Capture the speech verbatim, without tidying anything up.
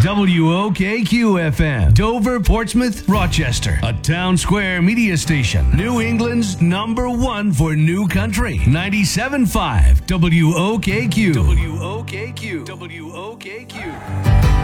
W O K Q F M, Dover, Portsmouth, Rochester. A town square media station. New England's number one for new country. ninety-seven point five W O K Q. W O K Q. W O K Q.